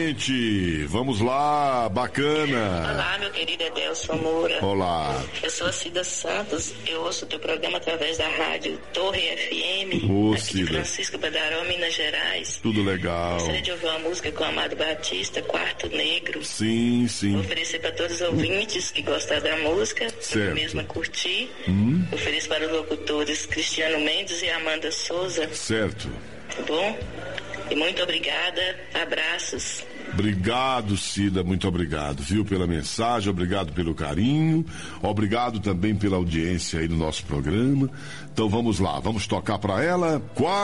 gente. Vamos lá, bacana. Olá, meu querido Edelson Moura. Olá. Eu sou a Cida Santos, eu ouço o teu programa através da rádio Torre FM, Ô, aqui de Cida. Francisco Badaró, Minas Gerais. Tudo legal. Gostaria de ouvir uma música com o Amado Batista, Quarto Negro. Sim, sim. Vou oferecer para todos os ouvintes que gostam da música, Certo. eu mesma curti. Ofereço para os locutores Cristiano Mendes e Amanda Souza, Certo. tá bom? E muito obrigada, abraços. Obrigado, Cida, muito obrigado, viu, pela mensagem, obrigado pelo carinho, obrigado também pela audiência aí no nosso programa. Então vamos lá, vamos tocar para ela.